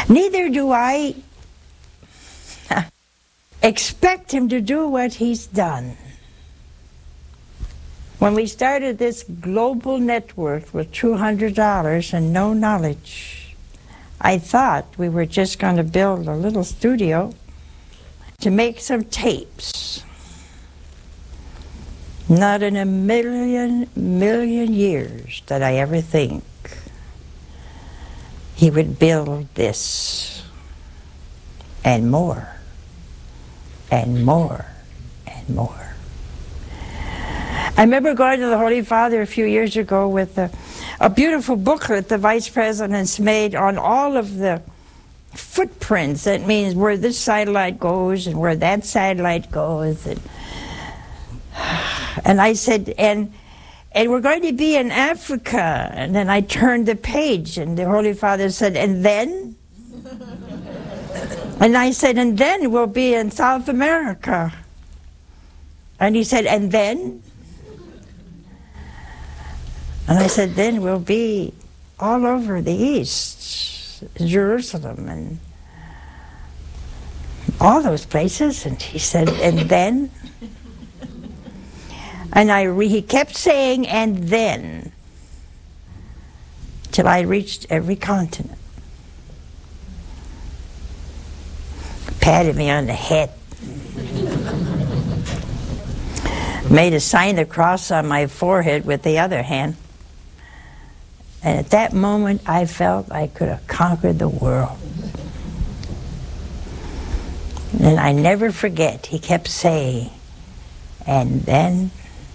Neither do I expect him to do what he's done. When we started this global network with $200 and no knowledge, I thought we were just going to build a little studio to make some tapes. Not in a million years did I ever think he would build this, and more, and more, and more. I remember going to the Holy Father a few years ago with a beautiful booklet the Vice Presidents made on all of the footprints. That means where this satellite goes and where that satellite goes. And I said, and we're going to be in Africa. And then I turned the page, and the Holy Father said, and then? And I said, and then we'll be in South America. And he said, and then? And I said, then we'll be all over the East, Jerusalem, and all those places. And he said, and then? And he kept saying, and then, till I reached every continent. Patted me on the head. Made a sign of the cross on my forehead with the other hand. And at that moment, I felt I could have conquered the world. And I never forget, he kept saying, and then.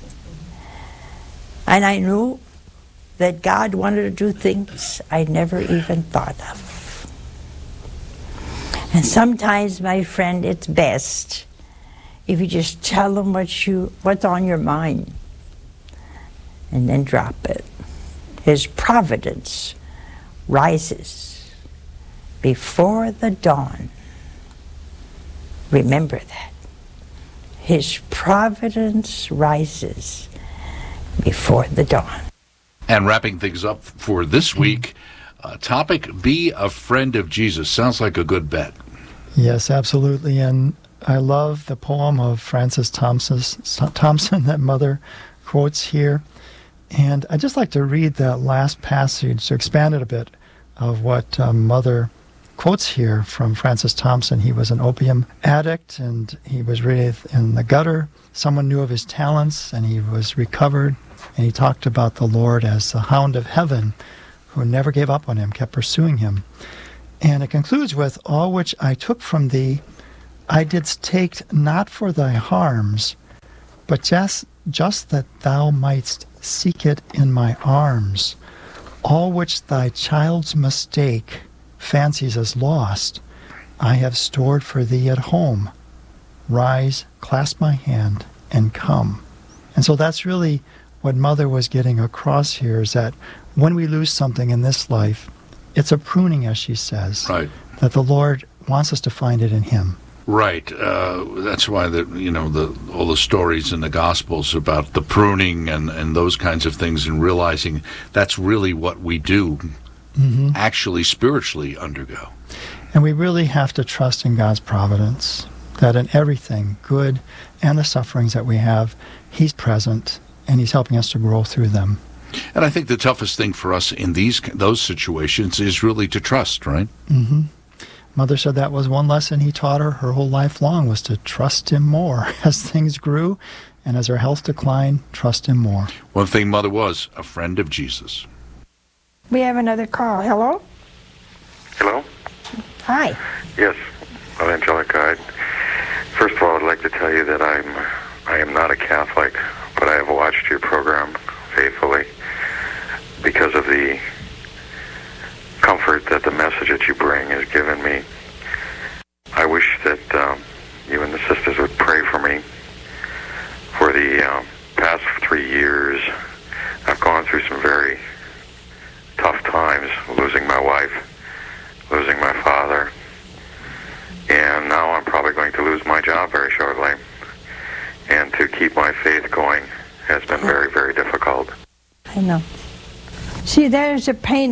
And I knew that God wanted to do things I never even thought of. And sometimes, my friend, it's best if you just tell him what's on your mind, and then drop it. His providence rises before the dawn. Remember that. His providence rises before the dawn. And wrapping things up for this week, topic, be a friend of Jesus. Sounds like a good bet. Yes, absolutely. And I love the poem of Francis Thompson that Mother quotes here. And I'd just like to read that last passage to expand it a bit of what Mother quotes here from Francis Thompson. He was an opium addict, and he was really in the gutter. Someone knew of his talents, and he was recovered. And he talked about the Lord as the hound of heaven who never gave up on him, kept pursuing him. And it concludes with, all which I took from thee, I didst take not for thy harms, but just that thou mightst seek it in my arms. All which thy child's mistake fancies as lost, I have stored for thee at home. Rise, clasp my hand, and come. And so that's really what Mother was getting across here, is that when we lose something in this life, it's a pruning, as she says. Right. That the Lord wants us to find it in Him. Right. That's why all the stories in the Gospels about the pruning and those kinds of things, and realizing that's really what we do, actually spiritually undergo. And we really have to trust in God's providence, that in everything, good and the sufferings that we have, He's present and He's helping us to grow through them. And I think the toughest thing for us in those situations is really to trust, right? Mm-hmm. Mother said that was one lesson He taught her whole life long, was to trust Him more. As things grew and as her health declined, trust Him more. One thing Mother was, a friend of Jesus. We have another call. Hello? Hello? Hi. Yes, Mother Angelica. First of all, I'd like to tell you that I am not a Catholic, but I have watched your program faithfully because of the comfort that the message that you bring has given me. I wish that you and the sisters would pray for me. For the past 3 years, I've gone through some very tough times, losing my wife, losing my father, and now I'm probably going to lose my job very shortly. And to keep my faith going has been very, very difficult. I know. See, there's a pain